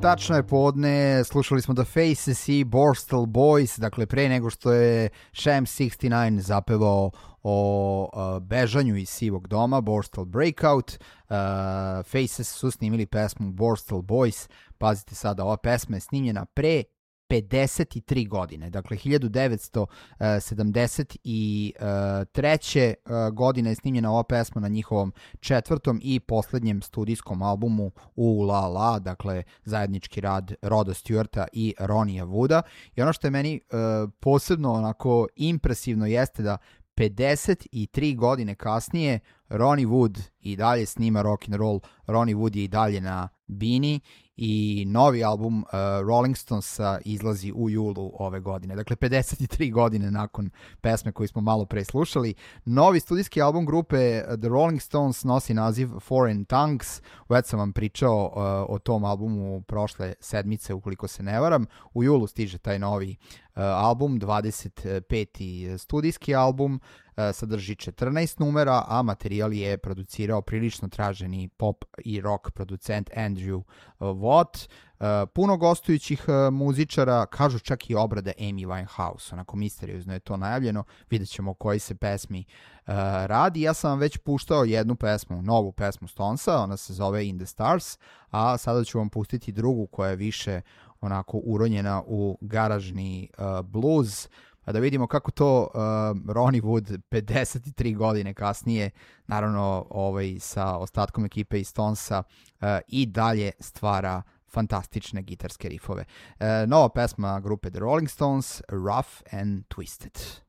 Tačno je podne, slušali smo The Faces i Borstal Boys, dakle pre nego što je Sham 69 zapevao o bežanju iz sivog doma, Borstal Breakout, Faces su snimili pesmu Borstal Boys. Pazite sada, ova pesma je snimljena pre 53 godine, dakle 1973. godine je snimljena ova pesma na njihovom četvrtom i poslednjem studijskom albumu U La La, dakle zajednički rad Roda Stewarta i Ronija Wooda. I ono što je meni posebno onako impresivno jeste da 53 godine kasnije Ronnie Wood i dalje snima rock and roll, Ronnie Wood je i dalje na bini i novi album Rolling Stonesa izlazi u julu ove godine. Dakle, 53 godine nakon pesme koju smo malo pre slušali. Novi studijski album grupe The Rolling Stones nosi naziv Foreign Tongues. Već sam vam pričao o tom albumu prošle sedmice, ukoliko se ne varam. U julu stiže taj novi album, 25. studijski album, sadrži 14 numera, a materijal je producirao prilično traženi pop i rock producent Andrew Watt. Puno gostujućih muzičara, kažu čak i obrada Amy Winehouse, onako misteriozno je to najavljeno, vidjet ćemo o kojoj se pesmi radi. Ja sam vam već puštao jednu pesmu, novu pesmu Stonesa, ona se zove In the Stars, a sada ću vam pustiti drugu koja je više onako uronjena u garažni blues, da vidimo kako to Ronnie Wood 53 godine kasnije, naravno sa ostatkom ekipe iz Stonesa, i dalje stvara fantastične gitarske rifove. Nova pesma grupe The Rolling Stones, Rough and Twisted.